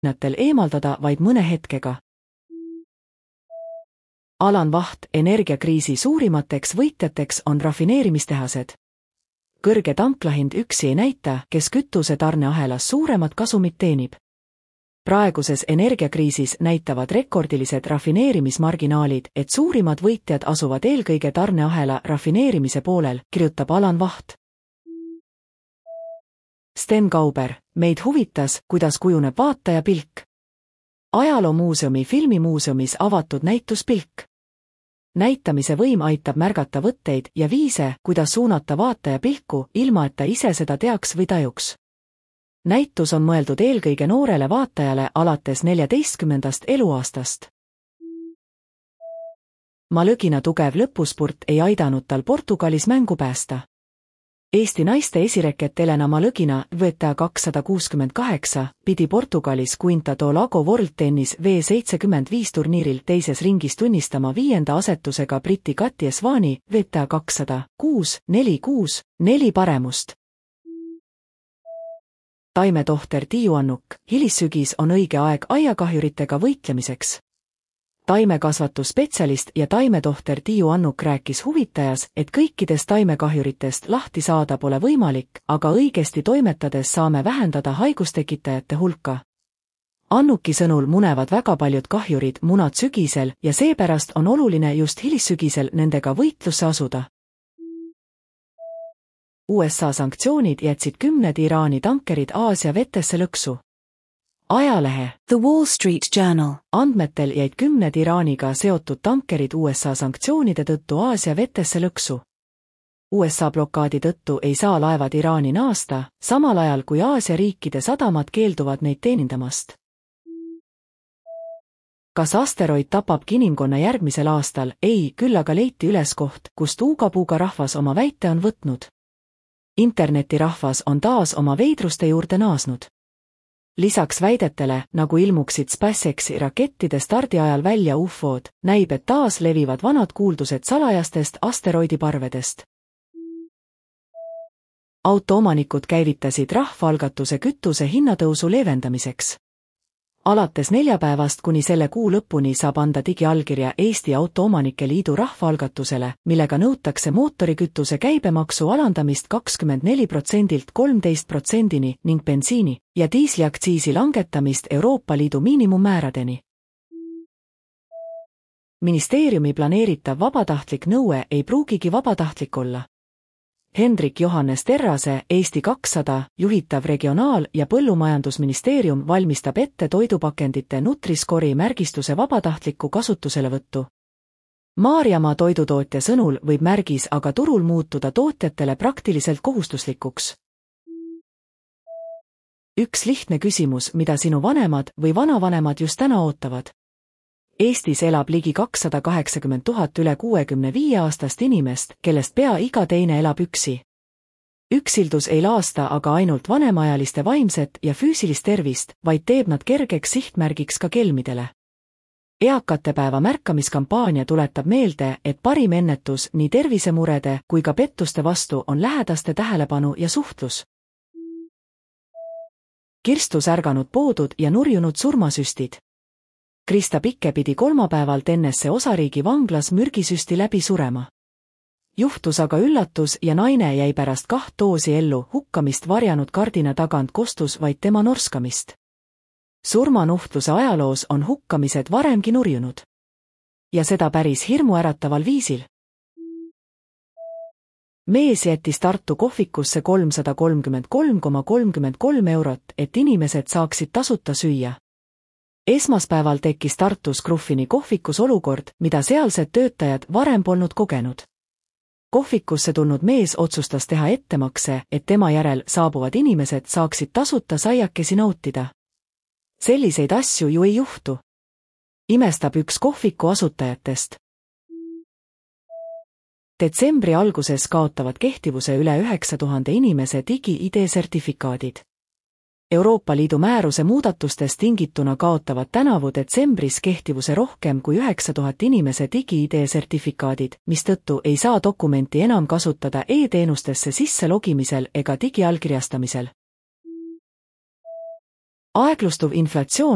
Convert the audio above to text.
eemaldada vaid mõne hetkega. Alan Vaht, energiakriisi suurimateks võitjateks on rafineerimistehased. Kõrge tanklahind üksi ei näita, kes kütuse tarneahelas suuremat kasumit teenib. Praeguses energiakriisis näitavad rekordilised rafineerimismarginaalid, et suurimad võitjad asuvad eelkõige tarneahela rafineerimise poolel, kirjutab Alan Vaht. Sten Kauber, meid huvitas, kuidas kujuneb vaataja pilk. Ajaloomuuseumi filmimuuseumis avatud näitus Pilk. Näitamise võim aitab märgata võtteid ja viise, kuidas suunata vaataja pilku, ilma et ta ise seda teaks või tajuks. Näitus on mõeldud eelkõige noorele vaatajale alates 14. eluaastast. Malõgina tugev lõpuspurt ei aidanud tal Portugalis mängu päästa. Eesti naiste esireket Elena Malõgina, VTA 268, pidi Portugalis Quinta do Lago World Tennis V75 turniiril teises ringis tunnistama 5. asetusega Briti Katja Svani, VTA 206, 4-6, 4 paremust. Taimetohter Tiiu Annuk, hilissügis on õige aeg aiakahjuritega võitlemiseks. Taimekasvatusspetsialist ja taimetohter Tiiu Annuk rääkis huvitajas, et kõikidest taimekahjuritest lahti saada pole võimalik, aga õigesti toimetades saame vähendada haigustekitajate hulka. Annuki sõnul munevad väga paljud kahjurid munad sügisel ja seepärast on oluline just hilissügisel nendega võitlusse asuda. USA sanktsioonid jätsid 10 Iraani tankerid Aasia vetesse lõksu. Ajalehe The Wall Street Journal andmetel jäid 10 Iraaniga seotud tankerid USA sanktsioonide tõttu Aasia vetesse lõksu. USA blokaadi tõttu ei saa laevad Iraani naasta, samal ajal kui Aasia riikide sadamad keelduvad neid teenindamast. Kas asteroid tapabki inimkonna järgmisel aastal? Ei, küll aga leiti üles koht, kust Uugapuuga rahvas oma väite on võtnud. Internetirahvas on taas oma veidruste juurde naasnud. Lisaks väidetele, nagu ilmuksid SpaceXi rakettide stardiajal välja UFOd, näib, et taas levivad vanad kuuldused salajastest asteroidiparvedest. Autoomanikud käivitasid rahvaalgatuse kütuse hinnatõusu leevendamiseks. Alates neljapäevast kuni selle kuu lõpuni saab anda digiallkirja Eesti Autoomanike Liidu rahvaalgatusele, millega nõutakse mootorikütuse käibemaksu alandamist 24%-lt 13%-ni ning bensiini ja diisliaktsiisi langetamist Euroopa Liidu miinimummääradeni. Ministeeriumi planeeritav vabatahtlik nõue ei pruugigi vabatahtlik olla. Hendrik Johannes Terrase, Eesti 200, juhitav Regionaal- ja Põllumajandusministeerium valmistab ette toidupakendite Nutri-Score'i märgistuse vabatahtlikku kasutuselevõttu. Maarjamaa toidutootja sõnul võib märgis aga turul muutuda tootjatele praktiliselt kohustuslikuks. Üks lihtne küsimus, mida sinu vanemad või vanavanemad just täna ootavad. Eestis elab ligi 280 000 üle 65-aastast inimest, kellest pea iga teine elab üksi. Üksildus ei laasta aga ainult vanemaealiste vaimset ja füüsilist tervist, vaid teeb nad kergeks sihtmärgiks ka kelmidele. Eakatepäeva märkamiskampaania tuletab meelde, et parim ennetus nii tervisemurede kui ka pettuste vastu on lähedaste tähelepanu ja suhtlus. Kirstus ärganud poodud ja nurjunud surmasüstid. Krista Pikke pidi kolmapäeval Tennesse osariigi vanglas mürgisüsti läbi surema. Juhtus aga üllatus ja naine jäi pärast 2 doosi ellu, hukkamist varjanud kardina tagant kostus vaid tema norskamist. Surmanuhtluse ajaloos on hukkamised varemgi nurjunud. Ja seda päris hirmuärataval viisil. Mees jättis Tartu kohvikusse 333,33 eurot, et inimesed saaksid tasuta süüa. Esmaspäeval tekkis Tartus Gruffini kohvikus olukord, mida sealsed töötajad varem polnud kogenud. Kohvikusse tulnud mees otsustas teha ettemakse, et tema järel saabuvad inimesed saaksid tasuta saiakesi nautida. Selliseid asju ju ei juhtu. Imestab üks kohviku asutajatest. Detsembri alguses kaotavad kehtivuse üle 9000 inimese digi-ID sertifikaadid. Euroopa Liidu määruse muudatustest tingituna kaotavad tänavu detsembris kehtivuse rohkem kui 9000 inimese digi-ID sertifikaadid, mistõttu ei saa dokumenti enam kasutada e-teenustesse sisse logimisel ega digiallkirjastamisel. Aeglustuv inflatsioon